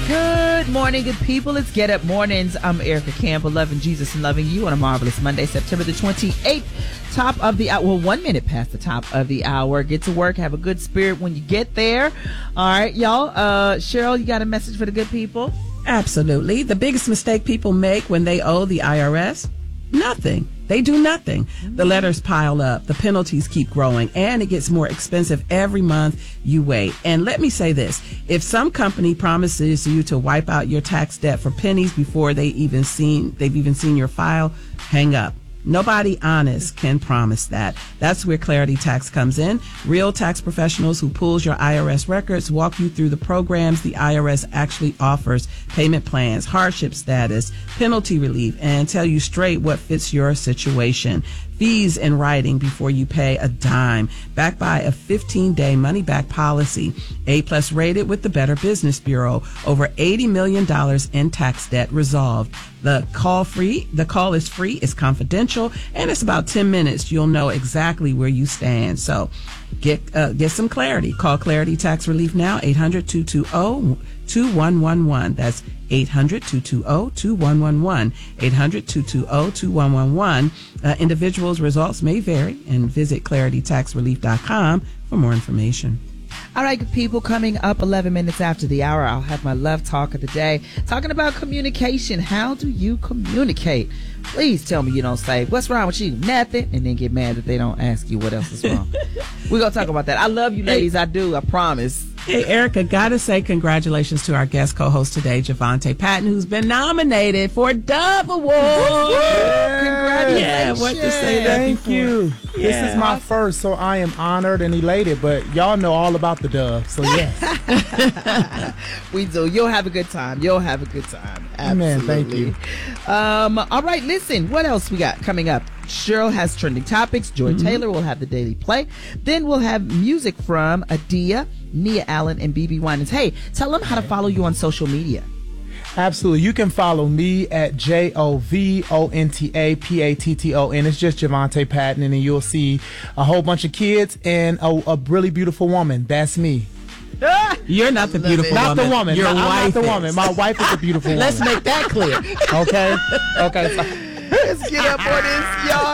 Good morning, good people. It's Get Up Mornings. I'm Erica Campbell, loving Jesus and loving you on a marvelous Monday, September the 28th. Top of the hour. Well, 1 minute past the top of the hour. Get to work. Have a good spirit when you get there. All right, y'all. Cheryl, you got a message for the good people? Absolutely. The biggest mistake people make when they owe the IRS? Nothing. They do nothing. The letters pile up. The penalties keep growing, and it gets more expensive every month you wait. And let me say this. If some company promises you to wipe out your tax debt for pennies before they've even seen your file, hang up. Nobody honest can promise that. That's where Clarity Tax comes in. Real tax professionals who pulls your IRS records, walk you through the programs the IRS actually offers, payment plans, hardship status, penalty relief, and tell you straight what fits your situation. Fees in writing before you pay a dime. Backed by a 15-day money-back policy. A+ rated with the Better Business Bureau. Over $80 million in tax debt resolved. The call is free, it's confidential, and it's about 10 minutes. You'll know exactly where you stand. So get some clarity. Call Clarity Tax Relief now, 800-220-2111. That's 800-220-2111. 800-220-2111. Individuals' results may vary, and visit claritytaxrelief.com for more information. All right, good people, coming up 11 minutes after the hour, I'll have my love talk of the day, talking about communication. How do you communicate? Please tell me you don't say, what's wrong with you? Nothing. And then get mad that they don't ask you what else is wrong. We're going to talk about that. I love you, ladies. I do. I promise. Hey, Erica, gotta say congratulations to our guest co-host today, Javante Patton, who's been nominated for a Dove Award. Congratulations. Yeah, what to say that Thank before. you. Yeah. This is my first, so I am honored and elated, but y'all know all about the Dove, so yes. We do. You'll have a good time. You'll have a good time. Amen. Absolutely. Thank you. All right, listen, what else we got coming up? Cheryl has trending topics. Joy Taylor will have the Daily Play. Then we'll have music from Adia, Nia Allen, and BB Winans. Hey, tell them how to follow you on social media. Absolutely. You can follow me at JOVONTAPATTON. It's just Javante Patton, and then you'll see a whole bunch of kids and a really beautiful woman. That's me. You're not the beautiful Not woman. the woman. Your I'm wife not the is. woman. My wife is a beautiful woman. Let's make that clear. Okay? Okay. Let's get up on this, y'all.